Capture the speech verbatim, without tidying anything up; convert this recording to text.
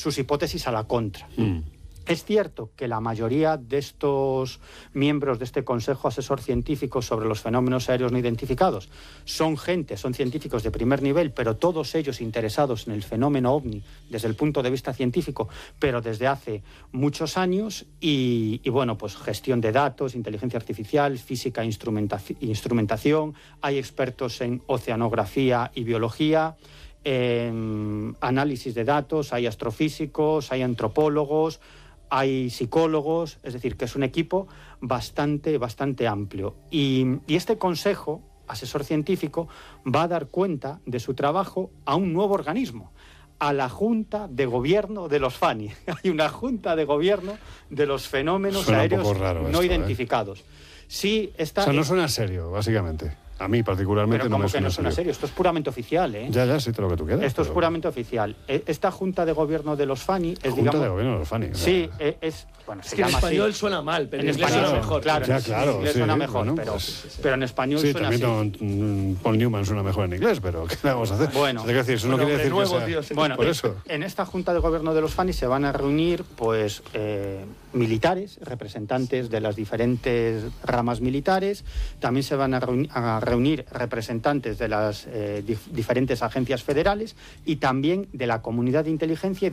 sus hipótesis a la contra. Mm. Es cierto que la mayoría de estos miembros de este Consejo Asesor Científico sobre los Fenómenos Aéreos No Identificados son gente, son científicos de primer nivel, pero todos ellos interesados en el fenómeno ovni desde el punto de vista científico, pero desde hace muchos años, y, y bueno, pues gestión de datos, inteligencia artificial, física, instrumentaci- instrumentación, hay expertos en oceanografía y biología, en análisis de datos, hay astrofísicos, hay antropólogos, hay psicólogos, es decir, que es un equipo bastante, bastante amplio. Y, y este consejo asesor científico va a dar cuenta de su trabajo a un nuevo organismo, a la Junta de Gobierno de los FANI. Hay una Junta de Gobierno de los Fenómenos Suena Aéreos un poco raro No esto, Identificados. ¿eh? Sí, está... O sea, no suena serio, básicamente. A mí particularmente Pero no me ¿cómo que suena no suena serio. serio? Esto es puramente oficial, ¿eh? Ya, ya, sí, todo lo que tú quieras. Esto es pero... puramente oficial. Esta Junta de Gobierno de los FANI es, Junta digamos... de Gobierno de los FANI. O sea... Sí, es... Bueno, es se que en llama español así. suena mal, pero en, en inglés español suena mejor. Claro, ya, en claro, inglés sí, suena mejor, bueno, pero, pues, pero en español sí, suena también así. Don, Paul Newman suena mejor en inglés, pero ¿qué le vamos a hacer? Bueno, o sea, decir, eso no bueno, quiere decir nuevo, que sea... tío, sí. Bueno, por eso. en esta Junta de Gobierno de los FANI se van a reunir pues eh, militares, representantes de las diferentes ramas militares, también se van a, reuni a reunir representantes de las eh, dif diferentes agencias federales y también de la comunidad de inteligencia y